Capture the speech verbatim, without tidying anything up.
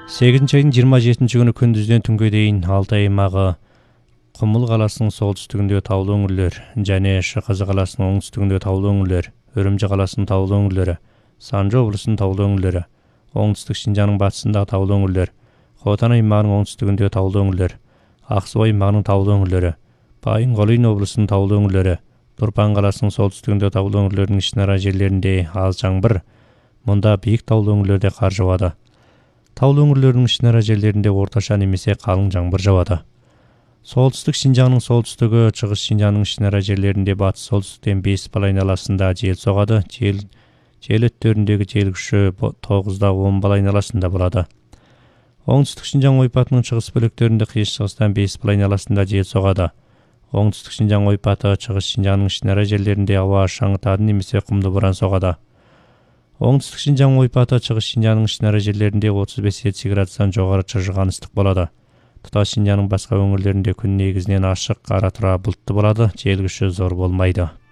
сегизинчи айдын жыйырма жетинчи күнү күндүздөн түнгө дейин Алтай аймагы Кумул каласынын солтүстүгүндө таулуу өңүрлөр жана Шыкызы каласынын оңтүстүгүндө таулуу өңүрлөр, Өрөмчө каласынын таулуу өңүрлөрү, Санжы облусунун таулуу өңүрлөрү, оңтүстүк Шинжаңдын батышындагы таулуу өңүрлөр, Хотан аймагынын оңтүстүгүндө таулуу өңүрлөр, Ак Суу аймагынын таулуу өңүрлөрү, Байын Колын облусунун таулуу өңүрлөрү, Турпан каласынын солтүстүгүндө таулуу өңүрлөрдүн ичнара жерлеринде аз жаңбыр, мында бийик таулуу өңүрлөрдө кар жаады. Таулуу өңүрлөрдүн ичнара жерлеринде орточо немесе калың жаңбыр жаады. Солтүстүк Шинжаңдын солтүстүгү, Чыгыс Шинжаңдын ичнара жерлеринде батыш солтүстүктөн беш балай айналасында жел согады. Жел жел өттөрүндөгү жел күчү тогузда он балай айналасында болот. Оңтүстүк Шинжаң ойпатынын чыгыс бөлүктөрүндө кыйыш чыгыстан беш балай айналасында жел согады. Оңтүстүк Шинжаң ойпаты, Чыгыс Шинжаңдын ичнара жерлеринде аба шаңытады немесе кумду боран согады. Оңтүстүк Шинжаң ойпаты, Чыгыс Шинжаңдын ичнара жерлеринде отуз беш Цельсий градустан жогору чыжыган ыстык болот. Туташ Шинжаңдын башка өңүрлөрүндө күн негизинен ачык, ара тура булуттуу болот, жел күчү зор болмойт.